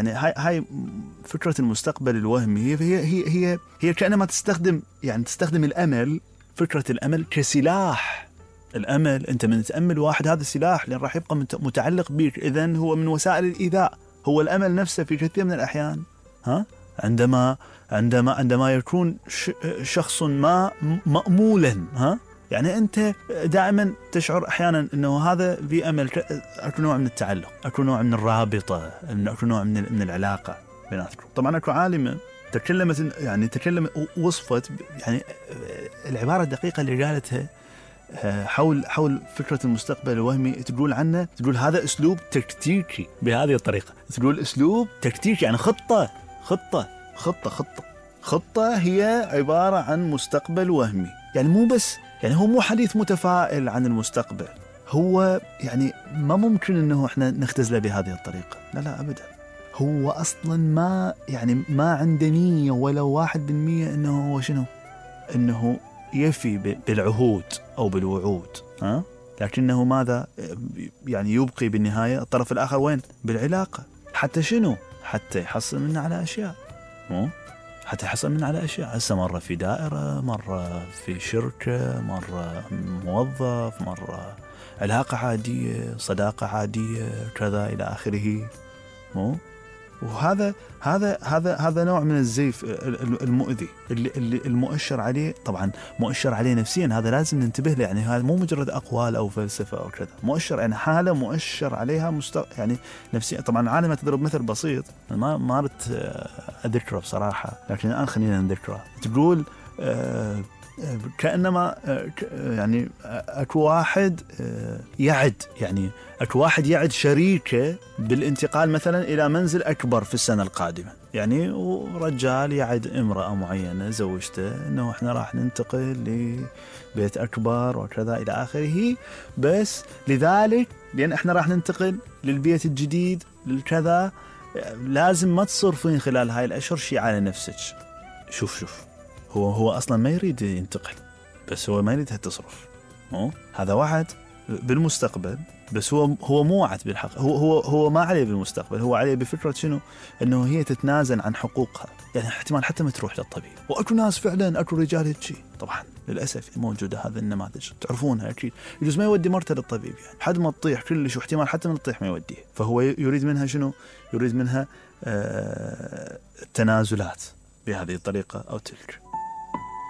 يعني هاي فكرة المستقبل الوهمي هي كأنما تستخدم الأمل، فكرة الأمل كسلاح. الأمل أنت من تأمل واحد هذا السلاح لأن راح يبقى متعلق بك، إذن هو من وسائل الإيذاء. هو الأمل نفسه في كثير من الأحيان عندما يكون شخص ما مأمولا، يعني أنت دائما تشعر أحيانا أنه هذا في أمل، أكو نوع من التعلق، أكو نوع من الرابطة، أكو نوع من العلاقة بيناتكم. طبعا أكو عالمة تكلمت وصفت يعني العبارة الدقيقة اللي قالتها حول فكرة المستقبل الوهمي، تقول عنه، تقول هذا أسلوب تكتيكي. بهذه الطريقة تقول أسلوب تكتيكي، يعني خطة هي عبارة عن مستقبل وهمي. يعني مو بس، يعني هو مو حديث متفائل عن المستقبل، هو يعني ما ممكن انه احنا نختزله بهذه الطريقة، لا ابدا. هو اصلا ما عنده نية ولا 1% انه هو شنو، انه يفي بالعهود او بالوعود، لكنه ماذا يعني يبقي بالنهاية الطرف الاخر وين؟ بالعلاقة. حتى شنو؟ حتى يحصل منه على اشياء، حتى يحصل منه على أشياء. هسه مرة في دائرة، مرة في شركة، مرة موظف، مرة علاقة عادية، صداقة عادية، كذا إلى آخره. وهذا نوع من الزيف المؤذي اللي المؤشر عليه، طبعا مؤشر عليه نفسيا، هذا لازم ننتبه له. يعني هذا مو مجرد أقوال أو فلسفة أو كذا، مؤشر يعني حالة مؤشر عليها يعني نفسيا. طبعا العالم تضرب مثل بسيط ما أردت أذكره بصراحة، لكن الآن خلينا نذكره. تقول كأنما يعني أكو واحد يعد شريكه بالانتقال مثلا إلى منزل أكبر في السنة القادمة. يعني ورجال يعد امرأة معينة زوجته أنه إحنا راح ننتقل لبيت أكبر وكذا إلى آخره، بس لذلك لأن إحنا راح ننتقل للبيت الجديد للكذا لازم ما تصرفين خلال هاي الأشهر شيء على نفسك. شوف هو أصلا ما يريد ينتقل، بس هو ما يريدها تصرف. هذا وعد بالمستقبل، بس هو مو وعد بالحق. هو ما عليه بالمستقبل، هو عليه بفكرة شنو، انه هي تتنازل عن حقوقها. يعني احتمال حتى ما تروح للطبيب. واكو ناس فعلا، اكو رجال هيك طبعا للاسف موجوده هذا النماذج، تعرفونها اكيد. يجوز ما يودي مرته للطبيب، يعني حد ما تطيح كلش، واحتمال حتى من تطيح ما يوديه. فهو يريد منها شنو، يريد منها التنازلات بهذه الطريقه او تلك.